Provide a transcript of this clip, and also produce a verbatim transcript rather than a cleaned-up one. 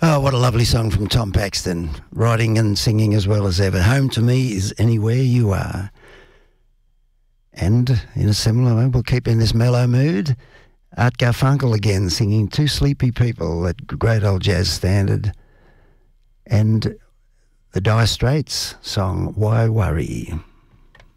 Oh, what a lovely song from Tom Paxton, writing and singing as well as ever. Home to me is anywhere you are. And in a similar way, we'll keep in this mellow mood. Art Garfunkel again singing Two Sleepy People, that great old jazz standard. And the Dire Straits song, Why Worry?